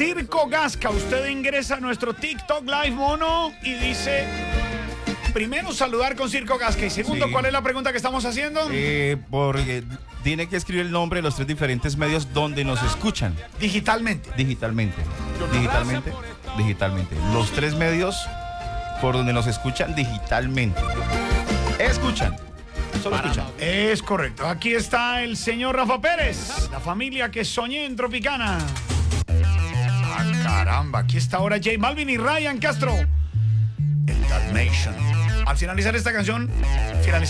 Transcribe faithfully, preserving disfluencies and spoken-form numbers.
Circo Gasca. Usted ingresa a nuestro TikTok Live, mono, y dice... Primero, saludar con Circo Gasca. Y segundo, Sí. ¿cuál es la pregunta que estamos haciendo? Eh, porque tiene que escribir el nombre de los tres diferentes medios donde nos escuchan. Digitalmente. Digitalmente. Digitalmente. Digitalmente. Los tres medios por donde nos escuchan digitalmente. Escuchan. Solo escuchan. Es correcto. Aquí está el señor Rafa Pérez. La familia que soñé en Tropicana. Ah, caramba. Aquí está ahora J Balvin y Ryan Castro. El Dalmatian. Al finalizar esta canción, finalizar